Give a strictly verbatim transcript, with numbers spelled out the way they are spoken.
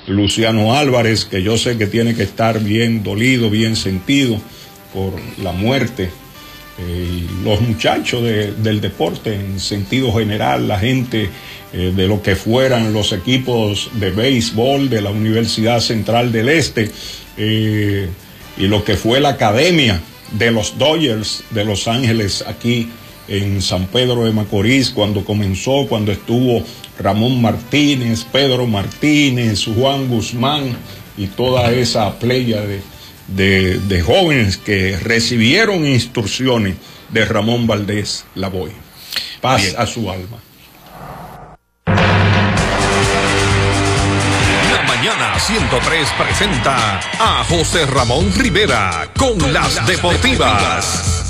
Luciano Álvarez, que yo sé que tiene que estar bien dolido, bien sentido por la muerte. Eh, los muchachos de, del deporte en sentido general, la gente eh, de lo que fueran los equipos de béisbol de la Universidad Central del Este, eh, y lo que fue la academia de los Dodgers de Los Ángeles aquí en San Pedro de Macorís, cuando comenzó, cuando estuvo Ramón Martínez, Pedro Martínez, Juan Guzmán y toda esa playa de, de, de jóvenes que recibieron instrucciones de Ramón Valdés Lavoy. Paz Bien. A su alma. La Mañana ciento tres presenta a José Ramón Rivera con, con las, las deportivas. deportivas.